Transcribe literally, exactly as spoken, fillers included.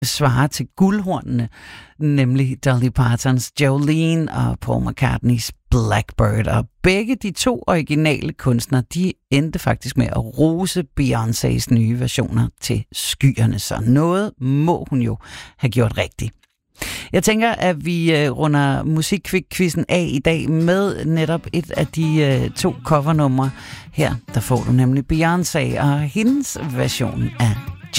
svarer til guldhornene, nemlig Dolly Partons Jolene og Paul McCartneys Blackbird. Og begge de to originale kunstnere, de endte faktisk med at rose Beyoncés nye versioner til skyerne, så noget må hun jo have gjort rigtigt. Jeg tænker, at vi runder musikquizzen af i dag med netop et af de to covernumre. Her der får du nemlig Beyoncé og hendes version af